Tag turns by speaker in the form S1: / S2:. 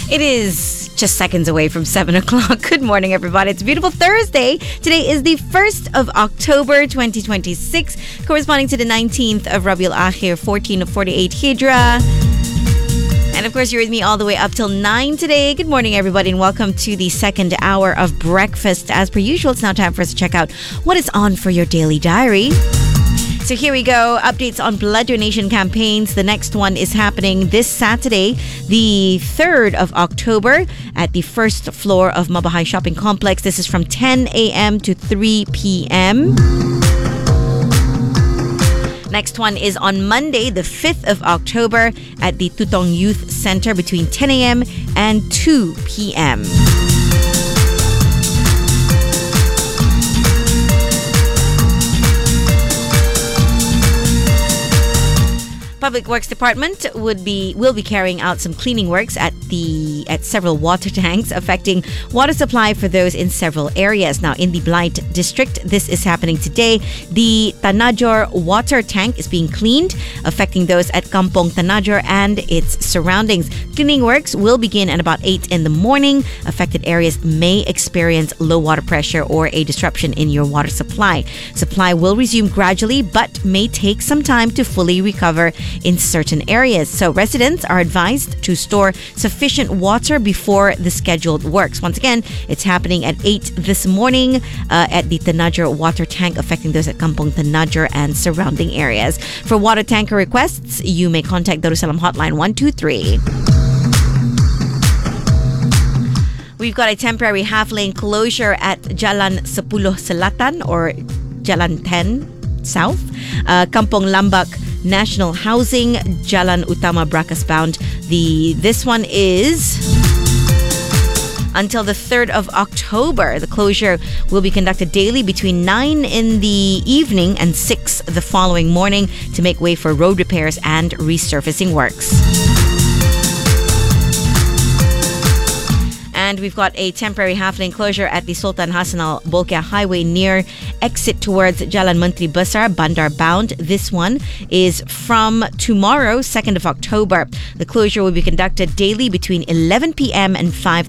S1: It is just seconds away from 7 o'clock. Good morning, everybody. It's a beautiful Thursday. Today is the 1st of October, 2026, corresponding to the 19th of Rabiul Akhir, 1448 Hijra. And of course, you're with me all the way up till 9 today. Good morning, everybody, and welcome to the second hour of breakfast. As per usual, it's now time for us to check out what is on for your daily diary. So here we go. Updates on blood donation campaigns. The next one is happening this Saturday, the 3rd of October, at the first floor of Mabahay Shopping Complex. This is from 10 a.m. to 3 p.m. Next one is on Monday, the 5th of October, at the Tutong Youth Center between 10 a.m. and 2 p.m. Public Works Department will be carrying out some cleaning works at several water tanks, affecting water supply for those in several areas. Now, in the Blight district, this is happening today. The Tanajor water tank is being cleaned, affecting those at Kampong Tanajor and its surroundings. Cleaning works will begin at about 8 in the morning. Affected areas may experience low water pressure or a disruption in your water supply. Supply will resume gradually, but may take some time to fully recover in certain areas. So residents are advised to store sufficient water before the scheduled works. Once again, it's happening at 8 this morning at the Tanajor water tank, affecting those at Kampong Tanajor and surrounding areas. For water tanker requests, you may contact Darussalam Hotline 123. We've got a temporary half-lane closure at Jalan 10 Selatan or Jalan 10 South, Kampong Lambak National Housing, Jalan Utama Brakas bound. This one is until the 3rd of October. The closure will be conducted daily between 9 in the evening and 6 the following morning to make way for road repairs and resurfacing works. And we've got a temporary half-lane closure at the Sultan Hassan Al Bolkiah Highway near exit towards Jalan Menteri Besar, Bandar bound. This one is from tomorrow, 2nd of October. The closure will be conducted daily between 11 p.m. and 5